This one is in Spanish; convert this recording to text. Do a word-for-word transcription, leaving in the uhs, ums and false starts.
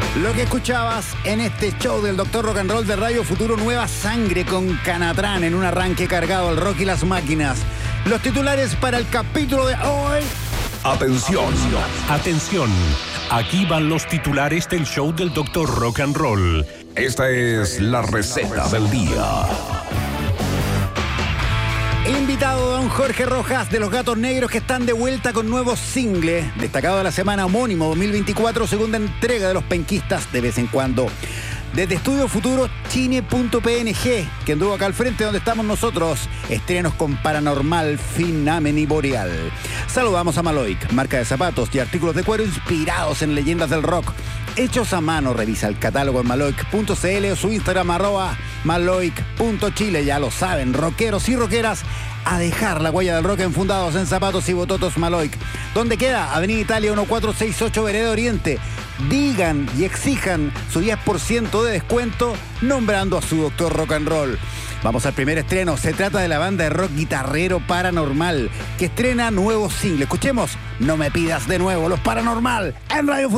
Lo que escuchabas en este show del Doctor Rock and Roll de Radio Futuro, Nueva Sangre con Canatrán en un arranque cargado al rock y las máquinas. Los titulares para el capítulo de hoy. Atención. Atención. Aquí van los titulares del show del Doctor Rock and Roll. Esta es la receta del día. Invitado don Jorge Rojas de Los Gatos Negros, que están de vuelta con nuevo single, destacado de la semana homónimo dos mil veinticuatro, segunda entrega de Los Penquistas de vez en cuando. Desde Estudio Futuro, Chine punto P N G, que anduvo acá al frente donde estamos nosotros. Estrenos con Paranormal, Finamen y Boreal. Saludamos a Maloic, marca de zapatos y artículos de cuero inspirados en leyendas del rock. Hechos a mano, revisa el catálogo en maloic punto c l o su Instagram arroba maloic punto chile. Ya lo saben, rockeros y rockeras, a dejar la huella del rock enfundados en zapatos y bototos Maloic. ¿Dónde queda? Avenida Italia mil cuatrocientos sesenta y ocho, Vereda Oriente. Digan y exijan su diez por ciento de descuento nombrando a su Doctor Rock and Roll. Vamos al primer estreno. Se trata de la banda de rock guitarrero Paranormal, que estrena nuevo single. Escuchemos No me pidas de nuevo, Los Paranormal en Radio Futuro.